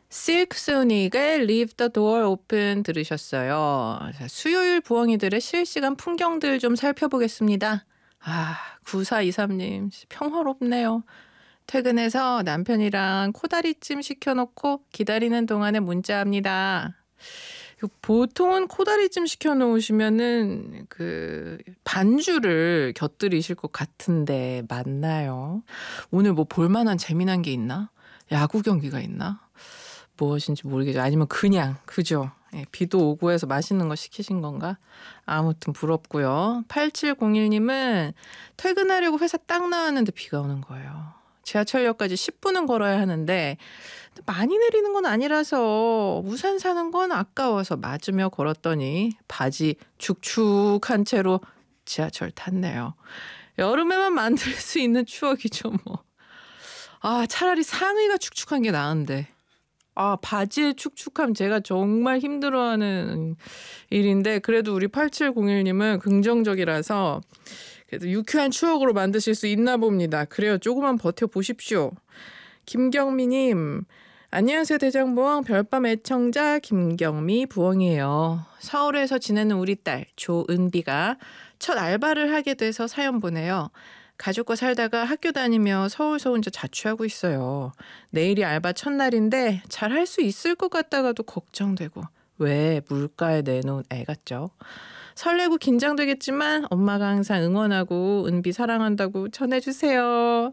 실크소닉의 Leave the Door Open 들으셨어요. 자, 수요일 부엉이들의 실시간 풍경들 좀 살펴보겠습니다. 9423님 평화롭네요. 퇴근해서 남편이랑 코다리찜 시켜놓고 기다리는 동안에 문자합니다. 보통은 코다리찜 시켜놓으시면은 그 반주를 곁들이실 것 같은데 맞나요? 오늘 뭐 볼만한 재미난 게 있나? 야구 경기가 있나? 무엇인지 모르겠죠. 아니면 그냥 그죠? 예, 비도 오고 해서 맛있는 거 시키신 건가? 아무튼 부럽고요. 8701님은 퇴근하려고 회사 딱 나왔는데 비가 오는 거예요. 지하철역까지 10분은 걸어야 하는데 많이 내리는 건 아니라서 우산 사는 건 아까워서 맞으며 걸었더니 바지 축축한 채로 지하철 탔네요. 여름에만 만들 수 있는 추억이죠 뭐. 차라리 상의가 축축한 게 나은데. 바지의 축축함 제가 정말 힘들어하는 일인데 그래도 우리 8701님은 긍정적이라서 그래도 유쾌한 추억으로 만드실 수 있나 봅니다. 그래요. 조금만 버텨보십시오. 김경미님. 안녕하세요. 대장부엉 별밤 애청자 김경미 부엉이에요. 서울에서 지내는 우리 딸 조은비가 첫 알바를 하게 돼서 사연 보내요. 가족과 살다가 학교 다니며 서울서 혼자 자취하고 있어요. 내일이 알바 첫날인데 잘할 수 있을 것 같다가도 걱정되고 왜 물가에 내놓은 애 같죠? 설레고 긴장되겠지만 엄마가 항상 응원하고 은비 사랑한다고 전해주세요.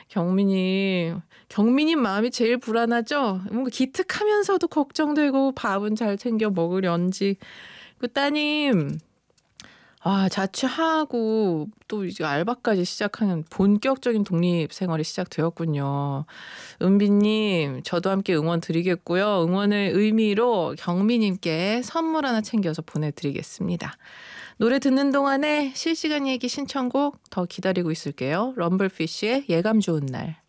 경민님 마음이 제일 불안하죠? 뭔가 기특하면서도 걱정되고 밥은 잘 챙겨 먹으련지. 그 따님 자취하고 또 이제 알바까지 시작하는 본격적인 독립 생활이 시작되었군요. 은비님, 저도 함께 응원 드리겠고요. 응원의 의미로 경미님께 선물 하나 챙겨서 보내드리겠습니다. 노래 듣는 동안에 실시간 얘기 신청곡 더 기다리고 있을게요. 럼블피쉬의 예감 좋은 날.